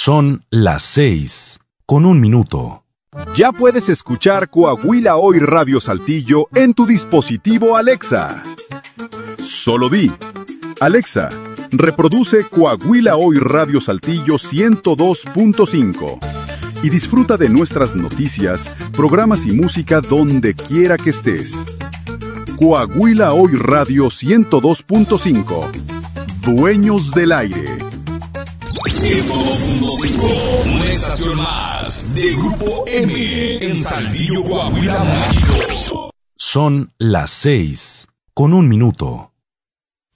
Son las 6:01. Ya puedes escuchar Coahuila Hoy Radio Saltillo en tu dispositivo Alexa. Solo di: Alexa, reproduce Coahuila Hoy Radio Saltillo 102.5 y disfruta de nuestras noticias, programas y música donde quiera que estés. Coahuila Hoy Radio 102.5. Dueños del aire. 102.5, una estación más de Grupo M en Saltillo, Coahuila, México. Son las 6:01.